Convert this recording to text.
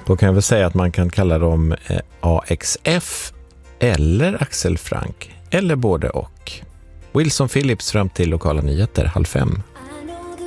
Då kan jag väl säga att man kan kalla dem AXF eller Axel Frank, eller både och. Wilson Phillips fram till lokala nyheter 4:30.